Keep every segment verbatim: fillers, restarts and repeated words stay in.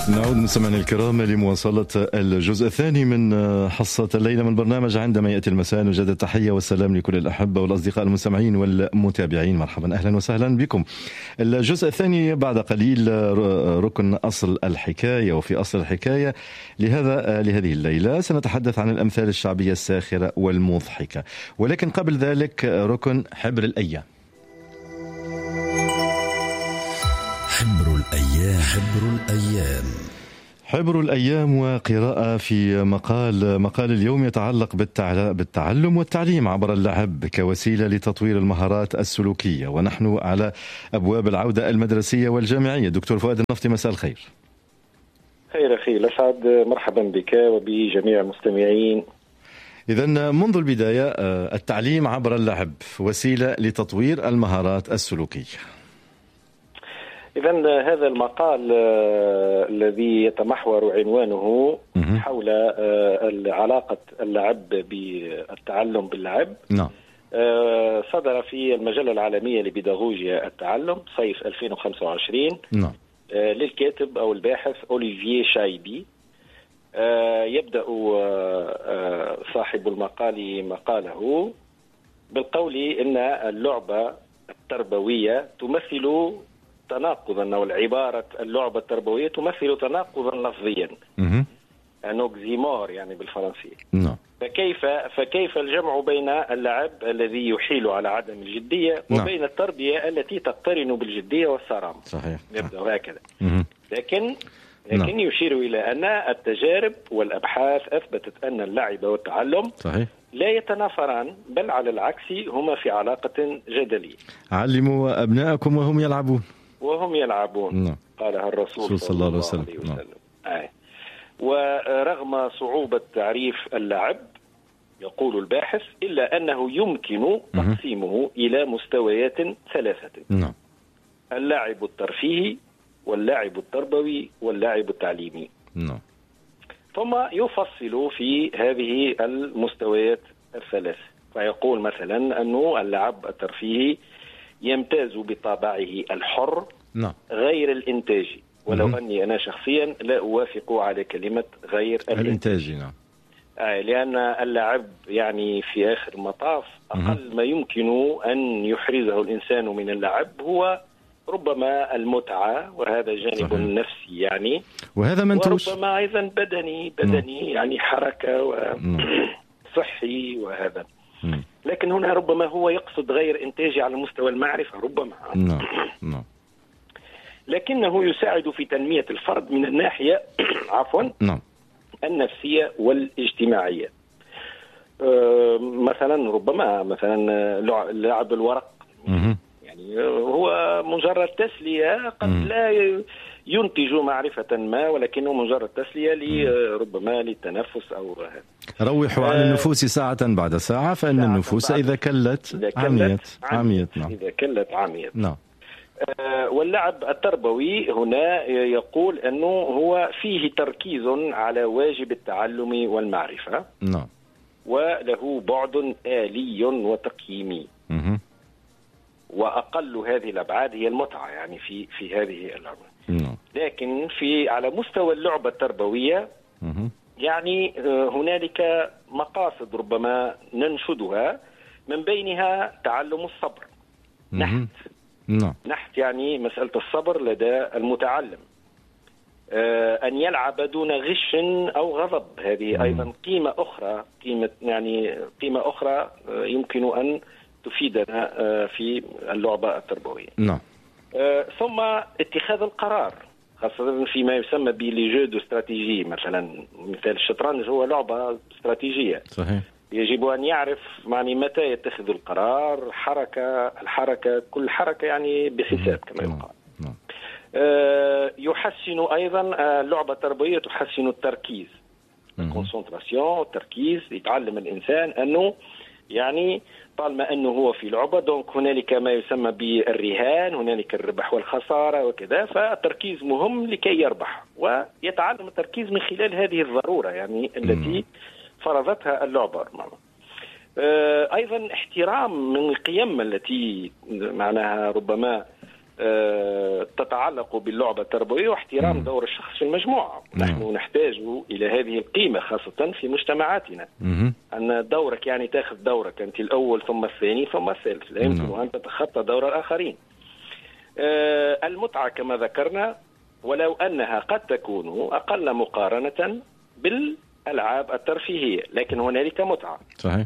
نعود مستمعينا الكرام لمواصلة الجزء الثاني من حصة الليلة من برنامج عندما يأتي المساء. نجدد التحية والسلام لكل الأحبة والأصدقاء المستمعين والمتابعين. مرحبا أهلا وسهلا بكم. الجزء الثاني بعد قليل ركن أصل الحكاية. وفي أصل الحكاية لهذا لهذه الليلة سنتحدث عن الأمثال الشعبية الساخرة والمضحكة، ولكن قبل ذلك ركن حبر الأيام. حبر الأيام. حبر الأيام حبر الأيام وقراءة في مقال مقال اليوم يتعلق بالتعلم والتعليم عبر اللعب كوسيلة لتطوير المهارات السلوكية، ونحن على أبواب العودة المدرسية والجامعية. دكتور فؤاد النفطي، مساء الخير. خير أخي الأسعد، مرحبا بك وبجميع المستمعين. إذن منذ البداية التعليم عبر اللعب وسيلة لتطوير المهارات السلوكية. إذن هذا المقال آه الذي يتمحور عنوانه حول آه علاقة اللعب بالتعلم باللعب. نعم. آه صدر في المجلة العالمية لبيداغوجيا التعلم صيف ألفين وخمسة وعشرين. نعم. آه للكاتب أو الباحث أوليفييه شايبي. آه يبدأ آه صاحب المقال مقاله بالقول إن اللعبة التربوية تمثل تناقضا، أو العبارة اللعبة التربوية تمثل تناقضا لفظيا، أنوكزيمور يعني بالفرنسية. نعم. فكيف فكيف الجمع بين اللعب الذي يحيل على عدم الجدية وبين نعم. التربية التي تقترن بالجدية والصرامة. صحيح. يبدأ هكذا. مه. لكن لكن نعم. يشير إلى أن التجارب والأبحاث أثبتت أن اللعب والتعلم صحيح لا يتنافران، بل على العكس هما في علاقة جدلية. علموا أبناءكم وهم يلعبون وهم يلعبون. نعم. قالها الرسول صلى الله عليه وسلم. نعم. آه. ورغم صعوبة تعريف اللعب يقول الباحث إلا أنه يمكن تقسيمه إلى مستويات ثلاثة. نعم. اللعب الترفيهي واللعب التربوي واللعب التعليمي. نعم. ثم يفصل في هذه المستويات الثلاث، فيقول مثلا أنه اللعب الترفيهي يمتاز بطابعه الحر نعم. غير الإنتاجي، ولو مم. أني أنا شخصيا لا أوافق على كلمة غير الإنتاجي. نعم. آه لأن اللعب يعني في آخر المطاف أقل ما يمكن أن يحرزه الإنسان من اللعب هو ربما المتعة، وهذا جانب صحيح. نفسي يعني، وهذا منتوش، وربما أيضا بدني بدني مم. يعني حركة وصحي وهذا. مم. لكن هنا ربما هو يقصد غير إنتاجي على مستوى المعرفة ربما. نعم. نعم. لكنه يساعد في تنمية الفرد من الناحية عفوا نعم. النفسية والاجتماعية. أه مثلا ربما مثلا لعب الورق مم. يعني هو مجرد تسلية قد مم. لا ينتج معرفة ما، ولكنه مجرد تسلية ربما للتنفس أو هذا. روحوا عن النفوس ساعة بعد ساعة فإن ساعة النفوس إذا كلت, إذا كلت عميت عميت. نعم. إذا كلت عميت. نعم. آه واللعب التربوي هنا يقول أنه هو فيه تركيز على واجب التعلم والمعرفة. نعم. وله بعد آلي وتقييمي. مه. وأقل هذه الأبعاد هي المتعة يعني في في هذه اللعبة. نعم. لكن في على مستوى اللعبة التربوية مه. يعني هنالك مقاصد ربما ننشدها، من بينها تعلم الصبر. نحت نعم. نحت يعني مسألة الصبر لدى المتعلم، آه أن يلعب دون غش أو غضب، هذه مم. أيضا قيمة أخرى، قيمة يعني قيمة أخرى آه يمكن أن تفيدنا آه في اللعبة التربوية. نعم. آه ثم اتخاذ القرار، خاصة فيما يسمى بالجو دو استراتيجي. مثلا مثال الشطرنج هو لعبة استراتيجية. صحيح. يجب أن يعرف يعني متى يتخذ القرار، حركة الحركة كل حركة يعني بحساب كما يقال. نعم. آه يحسن أيضا اللعبة التربوية تحسن التركيز، الكونسنتراسيون، التركيز. يتعلم الإنسان أنه يعني طالما أنه هو في لعبة دونك هنالك ما يسمى بالرهان، هنالك الربح والخسارة وكذا، فالتركيز مهم لكي يربح، ويتعلم التركيز من خلال هذه الضرورة يعني التي فرضتها اللعبة. أيضا احترام من القيم التي معناها ربما تتعلق باللعبة التربوية واحترام م. دور الشخص في المجموعة. م. نحن نحتاج إلى هذه القيمة خاصة في مجتمعاتنا. م. أن دورك يعني تأخذ دورك أنت الأول ثم الثاني ثم الثالث، لا يمكن أن تتخطى دور الآخرين. المتعة كما ذكرنا ولو أنها قد تكون أقل مقارنة بالألعاب الترفيهية، لكن هنالك متعة. صحيح.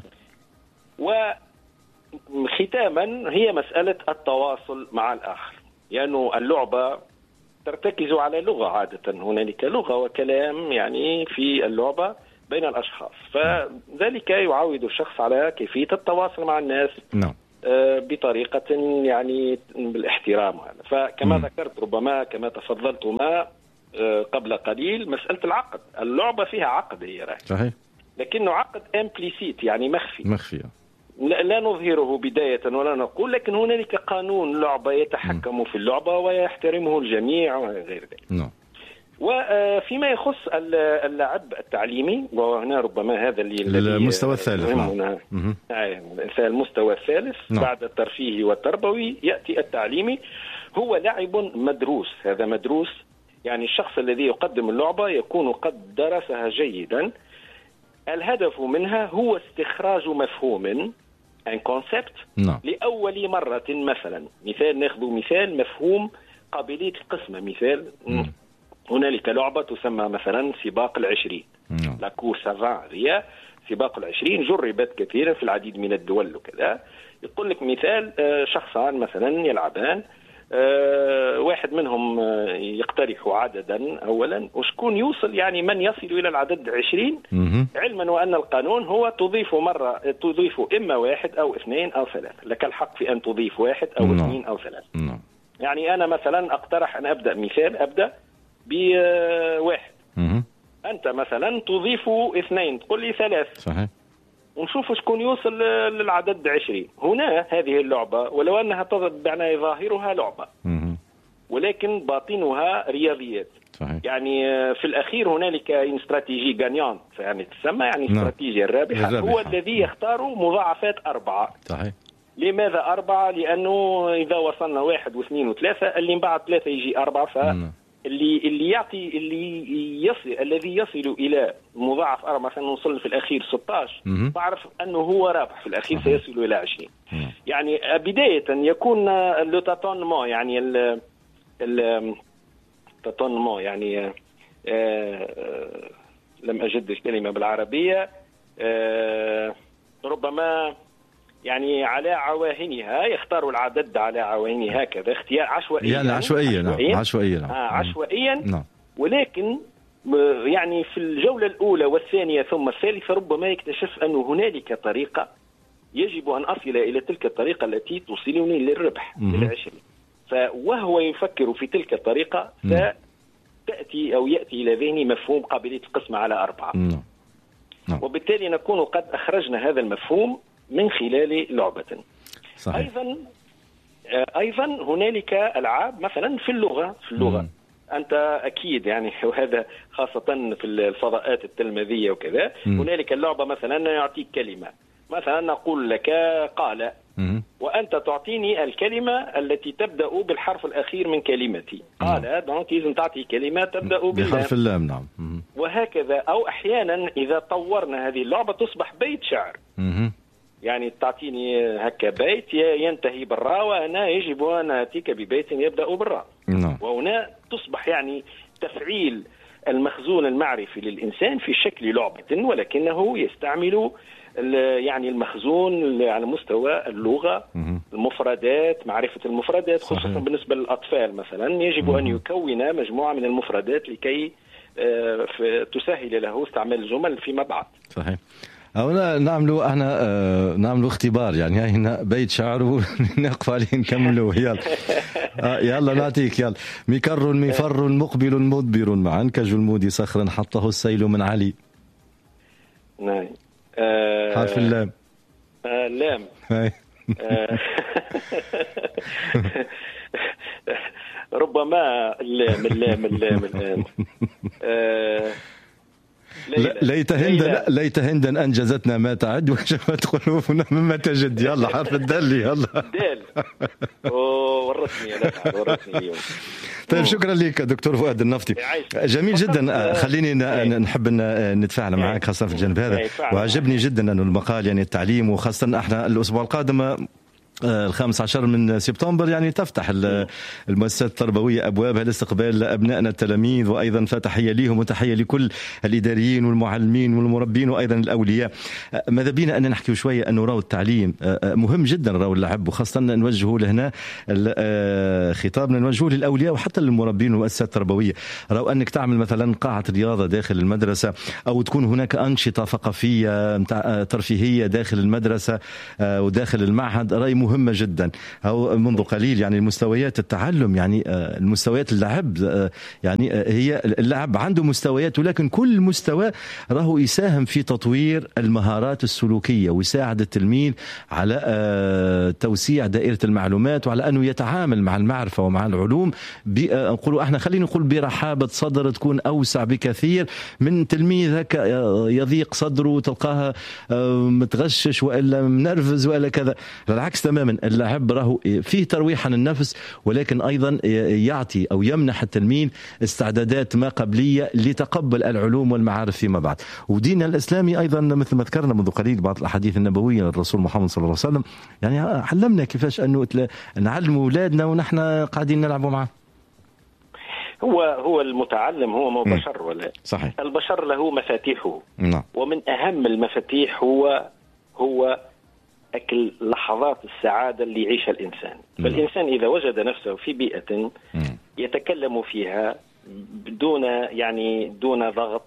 وختاما هي مسألة التواصل مع الآخر، لأنه يعني اللعبة ترتكز على لغة عادة، هنالك لغة وكلام يعني في اللعبة بين الأشخاص، فذلك يعود الشخص على كيفية التواصل مع الناس. نعم. بطريقة يعني بالاحترام. فكما م. ذكرت ربما كما تفضلت ما قبل قليل مسألة العقد، اللعبة فيها عقد هي راح. صحيح. لكنه عقد امبليسيت يعني مخفي مخفي لا, لا نظهره بداية ولا نقول، لكن هنالك قانون لعبة يتحكم م. في اللعبة ويحترمه الجميع وغير ذلك. نعم. وفيما يخص اللعب التعليمي، وهنا ربما هذا اللي المستوى الثالث. نعم. المستوى الثالث نعم. بعد الترفيهي والتربوي يأتي التعليمي، هو لعب مدروس. هذا مدروس يعني الشخص الذي يقدم اللعبة يكون قد درسها جيدا. الهدف منها هو استخراج مفهوم ان كونسبت نعم. لأول مرة. مثلا مثال ناخذ مثال مفهوم قابلية القسمة. مثال م. هنالك لعبة تسمى مثلا سباق العشرين نعم. لا كورس افان، هي سباق العشرين جربت كثيرا في العديد من الدول وكذا. يقول لك مثال شخصان مثلا يلعبان، واحد منهم يقترح عددا أولا وشكون يوصل يعني من يصل إلى العدد عشرين، علما وأن القانون هو تضيف مرة تضيف إما واحد أو اثنين أو ثلاثة، لك الحق في أن تضيف واحد أو نعم. اثنين أو ثلاثة. نعم. يعني أنا مثلا أقترح أن أبدأ مثال أبدأ بواحد، أنت مثلا تضيف اثنين تقول لي ثلاث. صحيح. ونشوف شكون يوصل للعدد عشرين. هنا هذه اللعبة ولو أنها تظهر ظاهرها لعبة ولكن باطنها رياضيات. صحيح. يعني في الأخير هنالك استراتيجي غانيان يعني تسمى يعني استراتيجية الرابحة. الرابحة هو الذي يختار مضاعفات أربعة. صحيح. لماذا أربعة؟ لأنه إذا وصلنا واحد واثنين وثلاثة اللي من بعد ثلاثة يجي أربعة، ف اللي اللي يعطي اللي يصل الذي يصل الى مضاعف أربعة مثلا نوصل في الاخير ستة عشر، بعرف انه هو رابح في الاخير سيصل الى عشرين. مم. يعني بدايه يكون لو تاتونمون يعني ال ال تاتونمون يعني آه لم اجد الكلمه بالعربيه، آه ربما يعني على عواهنها يختاروا العدد على عواهنها هكذا اختيار عشوائي يعني عشوائيا نعم عشوائيا نعم. آه عشوائيا نعم. ولكن يعني في الجولة الأولى والثانية ثم الثالثة ربما يكتشف أن هنالك طريقة يجب أن أصل إلى تلك الطريقة التي توصلني للربح للعشرين، وهو يفكر في تلك الطريقة فتأتي أو يأتي إلى ذهني مفهوم قابلية القسمة على أربعة. نعم. نعم. وبالتالي نكون قد أخرجنا هذا المفهوم من خلال لعبة. صحيح. أيضا أيضا هنالك ألعاب مثلا في اللغة في اللغة مم. أنت أكيد يعني وهذا خاصة في الفضاءات التلميذية وكذا مم. هنالك اللعبة مثلا يعطيك كلمة، مثلا نقول لك قال مم. وأنت تعطيني الكلمة التي تبدأ بالحرف الأخير من كلمتي قال، دونك لازم تعطي كلمة تبدأ بحرف اللام. نعم. مم. وهكذا. أو أحيانا إذا طورنا هذه اللعبة تصبح بيت شعر. مم. يعني تعطيني هكا بيت ينتهي بالراء وأنا يجب أن أتيك ببيت يبدأ بالراء. نعم. وهنا تصبح يعني تفعيل المخزون المعرفي للإنسان في شكل لعبة، ولكنه يستعمل يعني المخزون على مستوى اللغة، المفردات، معرفة المفردات. صحيح. خصوصا بالنسبة للأطفال مثلا يجب أن يكون مجموعة من المفردات لكي تسهل له استعمال الجمل فيما بعد. صحيح. أو نعملوا احنا اه نعملوا اختبار يعني هنا بيت شعر ونقف عليه نكملوه. يلا اه يلا نعطيك. يلا مكر مفر مقبل مدبر معا كجلمود صخر حطه السيل من علي. نعم. آه حرف اللام. آه لام. هاي. آه ربما اللام اللام اللام اللام آه ليت هندا ليت هندا انجزتنا ما تعد وكشفت قلوبنا مما تجد. يلا حرف الدال. يلا دال. ورثني لا ورثني اليوم. طيب شكرا لك دكتور فؤاد النفطي. جميل جدا. خليني نحب نتفاعل معك خاصة في الجانب هذا، وعجبني جدا أنه المقال يعني التعليم، وخاصة احنا الأسبوع القادم الخامس عشر من سبتمبر يعني تفتح المؤسسات التربوية أبوابها لاستقبال أبنائنا التلاميذ، وأيضا فتحية ليهم وتحية لكل الإداريين والمعلمين والمربين وأيضا الأولياء. ماذا بينا أن نحكي شوية أنه راو التعليم مهم جدا، راو اللعب، وخاصة نوجهه لهنا خطابنا نوجهه للأولياء وحتى للمربين والمؤسسات التربوية. راو أنك تعمل مثلا قاعة رياضة داخل المدرسة، أو تكون هناك أنشطة ثقافية ترفيهية داخل المدرسة وداخل المعهد، رأي مهمة جدا. أو منذ قليل يعني المستويات التعلم، يعني المستويات اللعب، يعني هي اللعب عنده مستويات، ولكن كل مستوى راهو يساهم في تطوير المهارات السلوكية ويساعد التلميذ على توسيع دائرة المعلومات، وعلى أنه يتعامل مع المعرفة ومع العلوم نقولوا احنا خلينا نقول برحابة صدر تكون أوسع بكثير من تلميذ هكا يضيق صدره تلقاها متغشش وإلا منرفز وإلا كذا. بالعكس تماما، اللعب راهو فيه ترويح عن النفس، ولكن أيضا يعطي أو يمنح التلميذ استعدادات ما قبلية لتقبل العلوم والمعارف فيما بعد. وديننا الإسلامي أيضا مثل ما ذكرنا منذ قليل بعض الأحاديث النبوية للرسول محمد صلى الله عليه وسلم، يعني علمنا كيفاش أنه نعلم أولادنا ونحن قاعدين نلعبوا معه. هو هو المتعلم هو مو بشر ولا صحيح. البشر له مفاتيحه، نعم. ومن أهم المفاتيح هو هو أكل لحظات السعادة اللي يعيشها الإنسان. فالإنسان إذا وجد نفسه في بيئة يتكلم فيها دون يعني دون ضغط،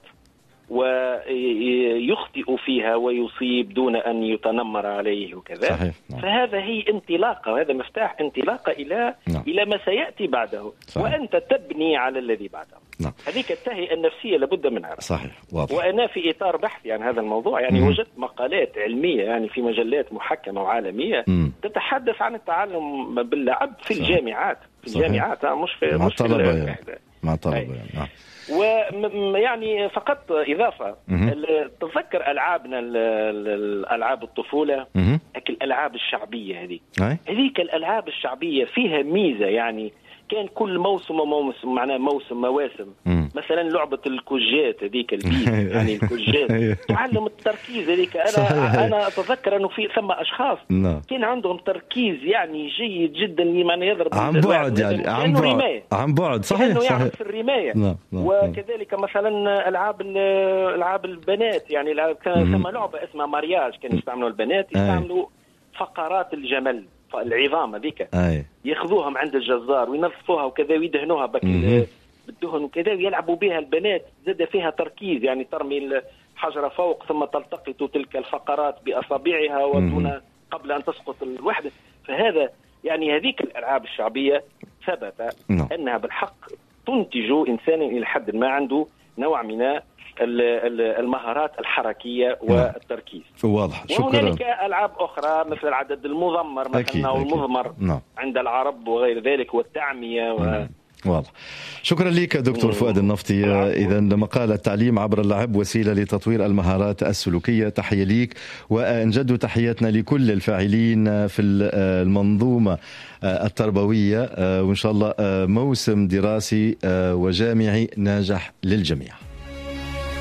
ويخطئ فيها ويصيب دون أن يتنمر عليه وكذا، صحيح. نعم. فهذا هي انطلاقة، وهذا مفتاح انطلاقة إلى نعم. إلى ما سيأتي بعده. صحيح. وأنت تبني على الذي بعده. نعم. هذيك التهيئة النفسية لابد منها. صحيح. واضح. وأنا في إطار بحثي عن هذا الموضوع يعني مم. وجدت مقالات علمية يعني في مجلات محكمة وعالمية مم. تتحدث عن التعلم باللعب في صحيح. الجامعات في صحيح. الجامعات مش في مع مش الطلبة يعني. مع الطلبة يعني. نعم. ويعني فقط إضافة، تذكر ألعابنا الألعاب الطفولة، الألعاب الشعبية هذه هذيك الألعاب الشعبية فيها ميزة، يعني كان كل موسم وموسم معناه موسم مواسم. مم. مثلا لعبة الكوجات هذيك البيت يعني الكوجات تعلم التركيز هذيك. أنا صحيح. أنا أتذكر أنه في ثم أشخاص no. كان عندهم تركيز يعني جيد جدا، لمن يضرب عن بعد يعني عن بعد عن بعد صحيح صحيح في الرماية. no. No. وكذلك مثلا ألعاب ألعاب البنات، يعني كان ثم لعبة اسمها مارياج، كانوا يستعملوا البنات يستعملوا فقرات الجمل العظام هذيك ياخذوها عند الجزار وينظفوها وكذا ويدهنوها بالدهن وكذا ويلعبوا بها البنات، زاد فيها تركيز، يعني ترمي الحجرة فوق ثم تلتقط تلك الفقرات بأصابعها ودون قبل أن تسقط الوحدة. فهذا يعني هذيك الألعاب الشعبية ثبت أنها بالحق تنتج إنسان إلى حد ما عنده نوع من المهارات الحركية والتركيز. واضح. شكرا. وهنالك ألعاب أخرى مثل العدد المضمر مثلا أو المضمر نعم. عند العرب وغير ذلك، والتعمية و... واضح. شكرا لك دكتور فؤاد النفطي. إذا مقال التعليم عبر اللعب وسيلة لتطوير المهارات السلوكية، تحية ليك، ونجد تحياتنا لكل الفاعلين في المنظومة التربوية، وإن شاء الله موسم دراسي وجامعي ناجح للجميع.